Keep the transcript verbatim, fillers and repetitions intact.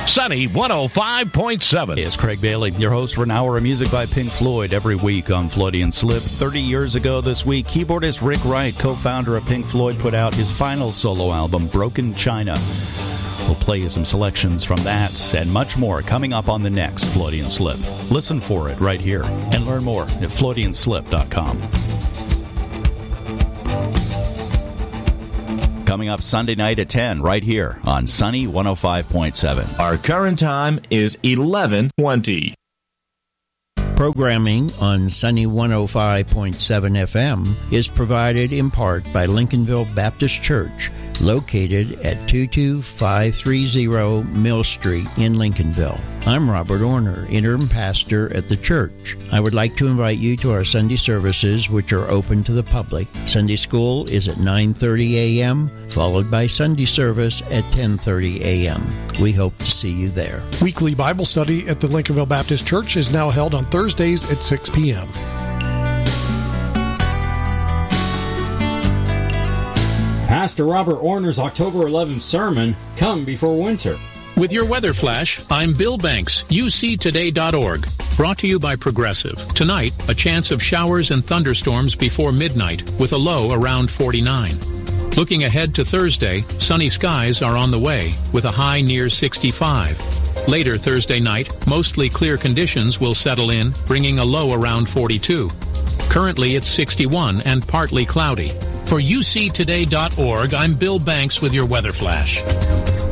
Sunny one oh five point seven. It's Craig Bailey, your host for an hour of music by Pink Floyd every week on Freudian Slip. thirty years ago this week, keyboardist Rick Wright, co-founder of Pink Floyd, put out his final solo album, Broken China. We'll play you some selections from that and much more coming up on the next Freudian Slip. Listen for it right here and learn more at Freudian Slip dot com. Coming up Sunday night at ten, right here on Sunny one oh five point seven. Our current time is eleven twenty. Programming on Sunny one oh five point seven F M is provided in part by Lincolnville Baptist Church, located at two two five three zero Mill Street in Lincolnville. I'm Robert Orner, interim pastor at the church. I would like to invite you to our Sunday services, which are open to the public. Sunday school is at nine thirty a.m., followed by Sunday service at ten thirty a.m. We hope to see you there. Weekly Bible study at the Lincolnville Baptist Church is now held on Thursdays at six p.m. Pastor Robert Orner's October eleventh sermon, Come Before Winter. With your weather flash, I'm Bill Banks, U C today dot org. Brought to you by Progressive. Tonight, a chance of showers and thunderstorms before midnight with a low around forty-nine. Looking ahead to Thursday, sunny skies are on the way with a high near sixty-five. Later Thursday night, mostly clear conditions will settle in, bringing a low around forty-two. Currently, it's sixty-one and partly cloudy. For U C today dot org, I'm Bill Banks with your weather flash.